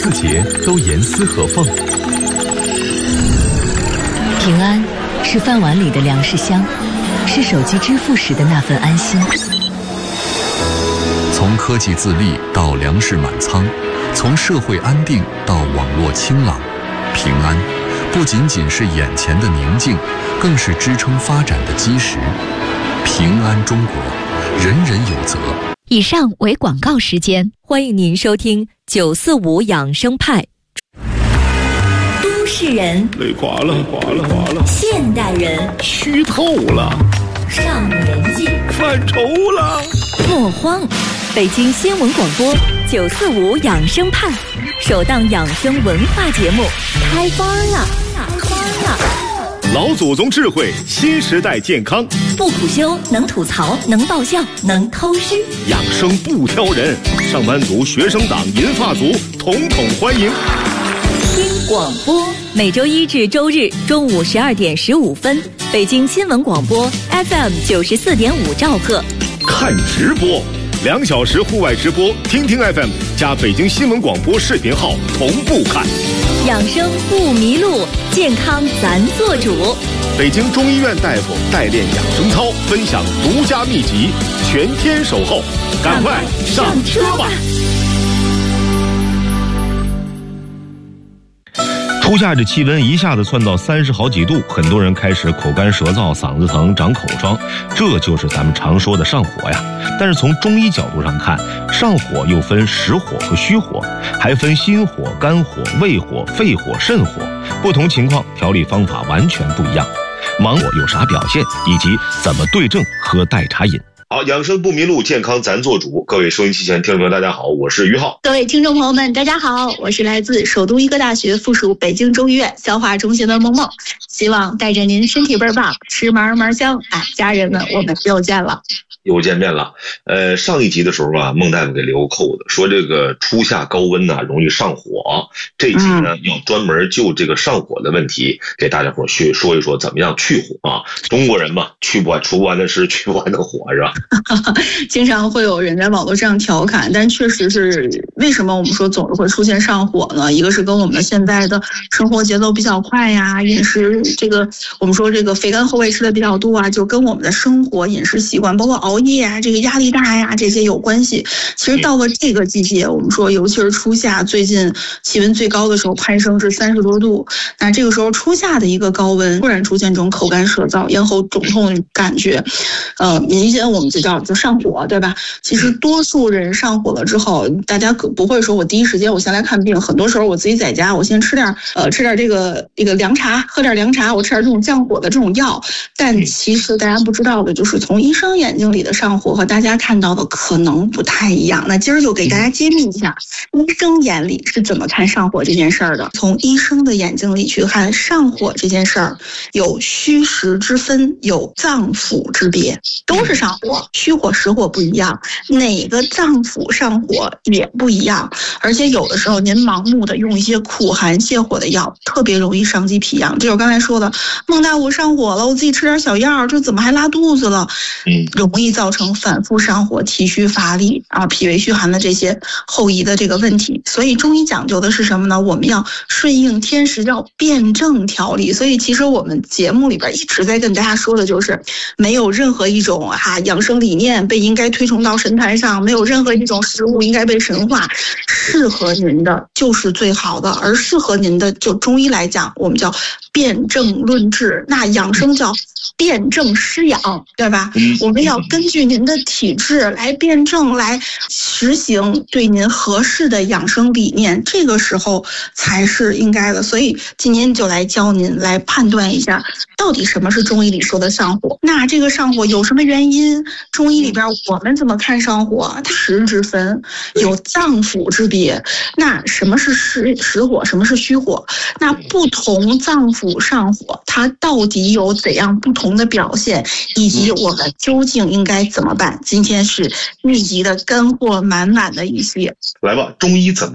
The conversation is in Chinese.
4节都严丝合缝。 平安是饭碗里的粮食香，是手机支付时的那份安心。 从科技自立到粮食满仓，从社会安定到网络清朗，平安不仅仅是眼前的宁静，更是支撑发展的基石。平安中国，人人有责。 以上为广告时间，欢迎您收听945养生派。都市人累垮了， 现代人虚透了， 上年纪犯愁了。 莫慌，北京新闻广播945养生派首档养生文化节目开班了。 老祖宗智慧，新时代健康， 不苦修，能吐槽，能爆笑，能偷师， 养生不挑人，上班族、学生党、银发族统统欢迎。 听广播，每周一至周日中午12点15分，北京新闻广播 FM 94.5兆赫。 看直播，2小时户外直播，听听 FM 加北京新闻广播视频号同步看。 养生不迷路，健康咱做主。 北京中医院大夫代练养生操，分享独家秘籍，全天守候，赶快上车吧！初夏这气温一下子窜到30好几度，很多人开始口干舌燥、嗓子疼、长口疮，这就是咱们常说的上火呀。但是从中医角度上看，上火又分实火和虚火，还分心火、肝火、胃火、肺火、肾火，不同情况调理方法完全不一样。芒火有啥表现，以及怎么对症喝代茶饮。好，养生不迷路，健康咱做主。各位收音机前听众朋友大家好，我是于浩。 各位听众朋友们大家好，我是来自首都医科大学附属北京中医院消化中心的萌萌，希望带着您身体倍儿棒，吃嘛嘛香。家人们，我们又见面了。 上一集的时候啊，孟大夫给留扣子，说这个初夏高温呢容易上火。这一集呢要专门就这个上火的问题给大家伙去说一说怎么样去火啊。中国人嘛，除不完的湿，去不完的火，是吧？ 经常会有人在网络上调侃，但确实是为什么我们说总是会出现上火呢？一个是跟我们现在的生活节奏比较快呀，饮食这个我们说这个肥甘厚味吃的比较多啊，就跟我们的生活饮食习惯，包括熬夜啊，这个压力大呀，这些有关系。其实到了这个季节，我们说尤其是初夏，最近气温最高的时候攀升至30多度，那这个时候初夏的一个高温，突然出现这种口干舌燥、咽喉肿痛的感觉，明显我们就叫上火，对吧？其实多数人上火了之后，大家可不会说我第一时间我先来看病，很多时候我自己在家，我先吃点这个凉茶，喝点凉茶，我吃点这种降火的这种药。但其实大家不知道的就是，从医生眼睛里的上火和大家看到的可能不太一样。那今儿就给大家揭秘一下，医生眼里是怎么看上火这件事儿的。从医生的眼睛里去看上火这件事儿，有虚实之分，有脏腑之别，都是上火，虚火实火不一样，哪个脏腑上火也不一样。而且有的时候您盲目的用一些苦寒泻火的药，特别容易伤及脾阳。这就是刚才说的，孟大夫上火了，我自己吃点小药，这怎么还拉肚子了？容易造成反复上火、体虚乏力啊、脾胃虚寒的这些后遗的这个问题。所以中医讲究的是什么呢？我们要顺应天时，要辩证调理。所以其实我们节目里边一直在跟大家说的就是，没有任何一种养生理念应该推崇到神坛上，没有任何一种食物应该被神化，适合您的就是最好的，而适合您的就中医来讲，我们叫辨证论治，那养生叫辨证施养，对吧？我们要根据您的体质来辩证，来实行对您合适的养生理念，这个时候才是应该的。所以今天就来教您来判断一下，到底什么是中医里说的上火。那这个上火有什么原因？中医里边我们怎么看上火？它实之分，有脏腑之别。那什么是实火，什么是虚火？那不同脏腑上火，它到底有怎样不同的表现，以及我们究竟应该怎么办？今天是密集的干货满满的一期， 来吧，中医怎么